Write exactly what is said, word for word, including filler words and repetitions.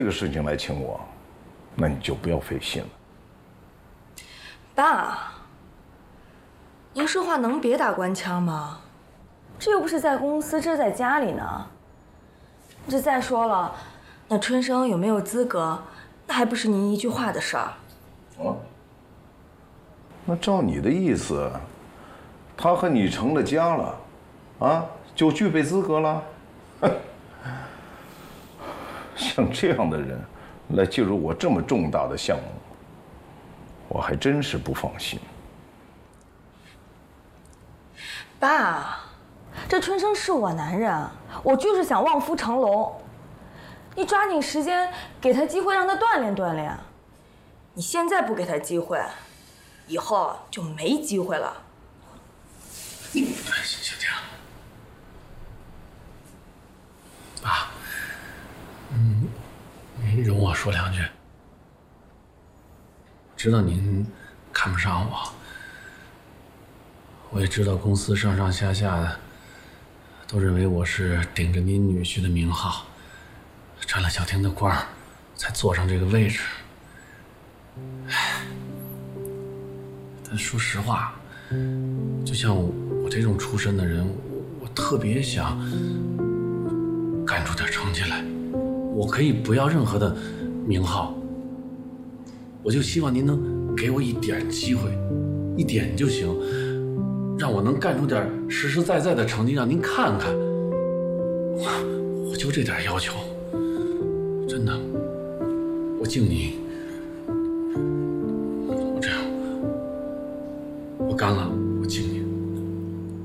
这个事情来请我，那你就不要费心了。 爸，您说话能别打官腔吗？这又不是在公司，这是在家里呢。这再说了，那春生有没有资格，那还不是您一句话的事儿。 啊？那照你的意思，他和你成了家了，啊，就具备资格了？像这样的人来介入我这么重大的项目，我还真是不放心。 爸，这春生是我男人，我就是想望夫成龙。你抓紧时间给他机会，让他锻炼锻炼。你现在不给他机会，以后就没机会了。 行行行，爸，嗯，您容我说两句。知道您看不上我，我也知道公司上上下下的都认为我是顶着您女婿的名号，沾了小婷的光，才坐上这个位置。唉，但说实话，就像我这种出身的人，我我特别想干出点成绩来。我可以不要任何的名号，我就希望您能给我一点机会，一点就行，让我能干出点实实在在的成绩，让您看看。我我就这点要求，真的，我敬您。我这样，我干了。